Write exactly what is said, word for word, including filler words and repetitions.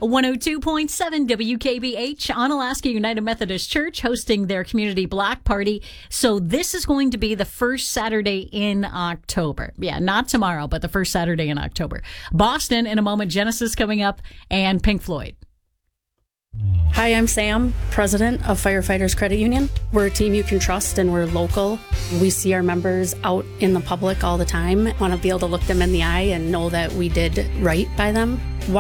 one oh two point seven W K B H, Onalaska United Methodist Church hosting their community block party. So this is going to be the first Saturday in October. Yeah, not tomorrow, but the first Saturday in October. Boston in a moment, Genesis coming up, and Pink Floyd. Hi, I'm Sam, president of Firefighters Credit Union. We're a team you can trust and we're local. We see our members out in the public all the time. Want to be able to look them in the eye and know that we did right by them.